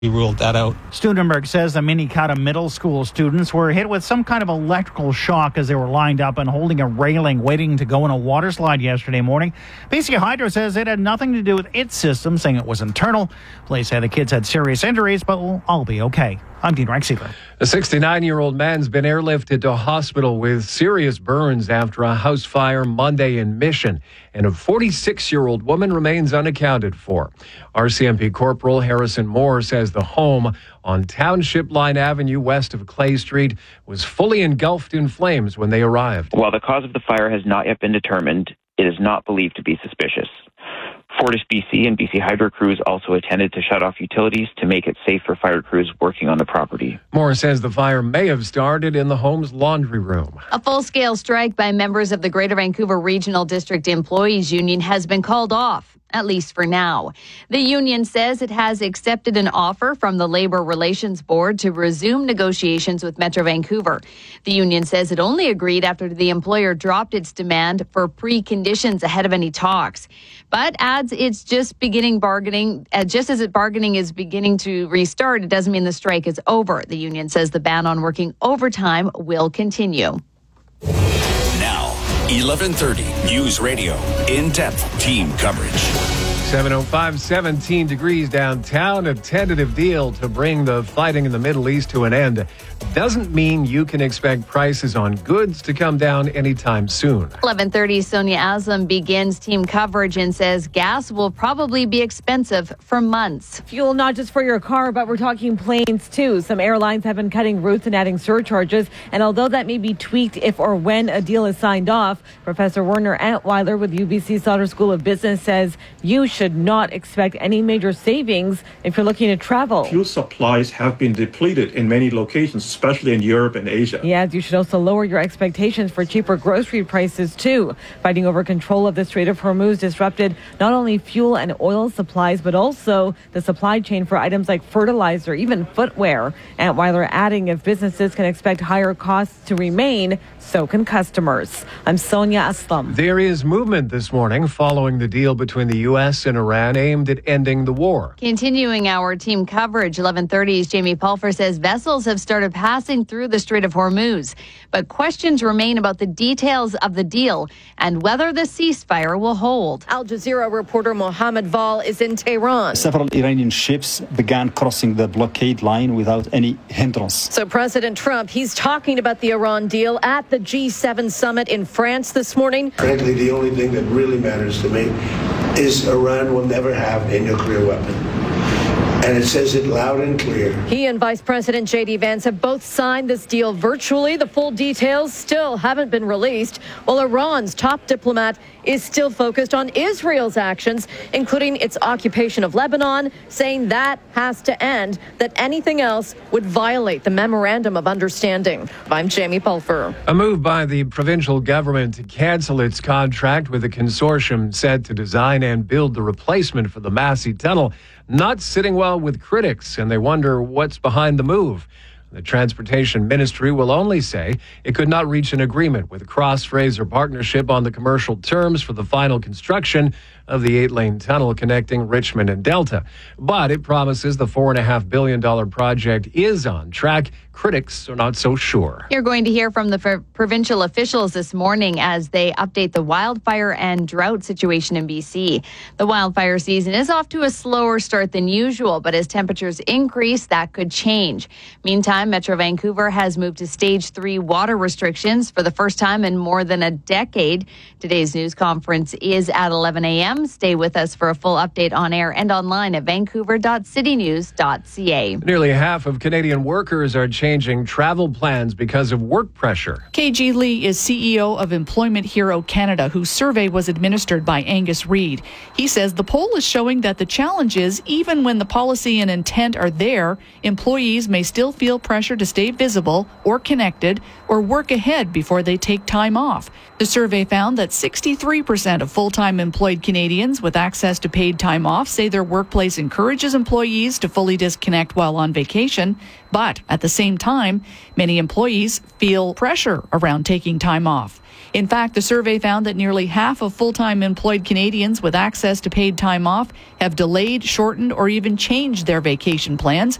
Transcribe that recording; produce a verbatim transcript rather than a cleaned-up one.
We ruled that out. Studenberg says the Minikata middle school students were hit with some kind of electrical shock as they were lined up and holding a railing waiting to go in a water slide yesterday morning. B C Hydro says it had nothing to do with its system, saying it was internal. Police say the kids had serious injuries, but will all be okay. I'm Dean Rexeter. A sixty-nine-year-old man's been airlifted to hospital with serious burns after a house fire Monday in Mission, and a forty-six-year-old woman remains unaccounted for. R C M P Corporal Harrison Moore says the home on Township Line Avenue west of Clay Street was fully engulfed in flames when they arrived. While the cause of the fire has not yet been determined, it is not believed to be suspicious. Fortis B C and B C Hydro crews also attended to shut off utilities to make it safe for fire crews working on the property. Moore says the fire may have started in the home's laundry room. A full-scale strike by members of the Greater Vancouver Regional District Employees Union has been called off, at least for now. The union says it has accepted an offer from the Labour Relations Board to resume negotiations with Metro Vancouver. The union says it only agreed after the employer dropped its demand for preconditions ahead of any talks, but adds it's just beginning bargaining. Uh, just as it bargaining is beginning to restart, it doesn't mean the strike is over. The union says the ban on working overtime will continue. Now, eleven thirty News Radio, in-depth team coverage. seven oh five, seventeen degrees downtown. A tentative deal to bring the fighting in the Middle East to an end doesn't mean you can expect prices on goods to come down anytime soon. eleven thirty, Sonia Aslam begins team coverage and says gas will probably be expensive for months. Fuel not just for your car, but we're talking planes too. Some airlines have been cutting routes and adding surcharges. And although that may be tweaked if or when a deal is signed off, Professor Werner Antweiler with U B C Sauder School of Business says you should not expect any major savings if you're looking to travel. Fuel supplies have been depleted in many locations, especially in Europe and Asia. Yes, you should also lower your expectations for cheaper grocery prices too. Fighting over control of the Strait of Hormuz disrupted not only fuel and oil supplies, but also the supply chain for items like fertilizer, even footwear. Antweiler adding if businesses can expect higher costs to remain, so can customers. I'm Sonia Aslam. There is movement this morning following the deal between the U S and Iran aimed at ending the war. Continuing our team coverage, eleven thirty's Jamie Pulfer says vessels have started passing through the Strait of Hormuz, but questions remain about the details of the deal and whether the ceasefire will hold. Al Jazeera reporter Mohammed Val is in Tehran. Several Iranian ships began crossing the blockade line without any hindrance. So President Trump, he's talking about the Iran deal at the G seven summit in France this morning. Frankly, the only thing that really matters to me is Iran will never have a nuclear weapon. And it says it loud and clear. He and Vice President J D Vance have both signed this deal virtually. The full details still haven't been released, while Iran's top diplomat is still focused on Israel's actions, including its occupation of Lebanon, saying that has to end, that anything else would violate the Memorandum of Understanding. I'm Jamie Pulfer. A move by the provincial government to cancel its contract with a consortium set to design and build the replacement for the Massey Tunnel not sitting well with critics, and they wonder what's behind the move. The Transportation Ministry will only say it could not reach an agreement with Cross Fraser Partnership on the commercial terms for the final construction of the eight-lane tunnel connecting Richmond and Delta. But it promises the four point five billion dollars project is on track. Critics are not so sure. You're going to hear from the pro- provincial officials this morning as they update the wildfire and drought situation in B C. The wildfire season is off to a slower start than usual, but as temperatures increase, that could change. Meantime, Metro Vancouver has moved to stage three water restrictions for the first time in more than a decade. Today's news conference is at eleven a.m. Stay with us for a full update on air and online at vancouver dot city news dot c a. Nearly half of Canadian workers are changing travel plans because of work pressure. K G Lee is C E O of Employment Hero Canada, whose survey was administered by Angus Reid. He says the poll is showing that the challenge is, even when the policy and intent are there, employees may still feel pressure to stay visible or connected or work ahead before they take time off. The survey found that sixty-three percent of full-time employed Canadians with access to paid time off say their workplace encourages employees to fully disconnect while on vacation. But at the same time, many employees feel pressure around taking time off. In fact, the survey found that nearly half of full-time employed Canadians with access to paid time off have delayed, shortened, or even changed their vacation plans.